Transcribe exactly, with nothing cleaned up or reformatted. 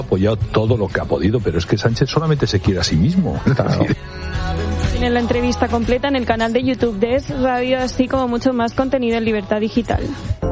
apoyado todo lo que ha podido, pero es que Sánchez solamente se quiere a sí mismo. Claro. Tienen la entrevista completa en el canal de YouTube de Es Radio, así como mucho más contenido en Libertad Digital.